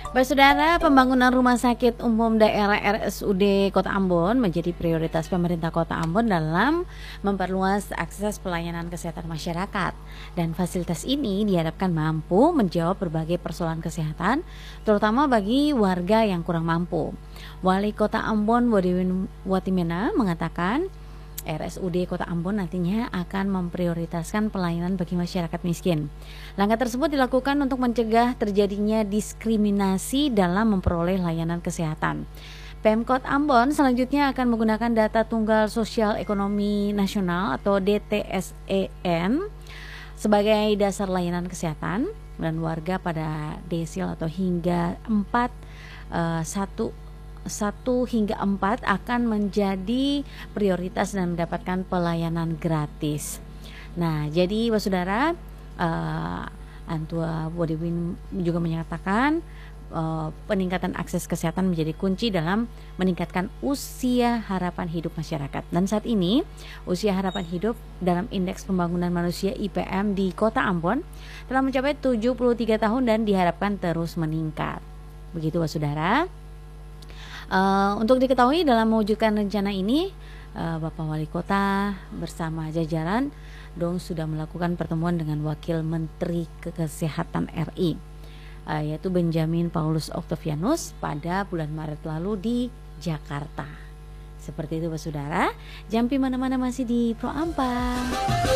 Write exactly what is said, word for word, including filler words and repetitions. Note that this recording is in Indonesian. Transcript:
Baik saudara, pembangunan Rumah Sakit Umum Daerah R S U D Kota Ambon menjadi prioritas pemerintah Kota Ambon dalam memperluas akses pelayanan kesehatan masyarakat. Dan fasilitas ini diharapkan mampu menjawab berbagai persoalan kesehatan, terutama bagi warga yang kurang mampu. Wali Kota Ambon Wadiwin Watimena mengatakan R S U D Kota Ambon nantinya akan memprioritaskan pelayanan bagi masyarakat miskin. Langkah tersebut dilakukan untuk mencegah terjadinya diskriminasi dalam memperoleh layanan kesehatan. Pemkot Ambon selanjutnya akan menggunakan data tunggal sosial ekonomi nasional atau D T S E N sebagai dasar layanan kesehatan dan warga pada desil atau hingga empat uh, satu satu hingga empat akan menjadi prioritas dan mendapatkan pelayanan gratis. Nah, jadi saudara, uh, Antua Wadiwin juga menyatakan uh, peningkatan akses kesehatan menjadi kunci dalam meningkatkan usia harapan hidup masyarakat. Dan saat ini usia harapan hidup dalam Indeks Pembangunan Manusia I P M di Kota Ambon telah mencapai tujuh puluh tiga tahun dan diharapkan terus meningkat. Begitu saudara. Uh, untuk diketahui dalam mewujudkan rencana ini, uh, Bapak Wali Kota bersama jajaran dong sudah melakukan pertemuan dengan Wakil Menteri Kesehatan R I, uh, yaitu Benjamin Paulus Octavianus pada bulan Maret lalu di Jakarta. Seperti itu, Saudara. Jampi mana-mana masih di Pro Ampa.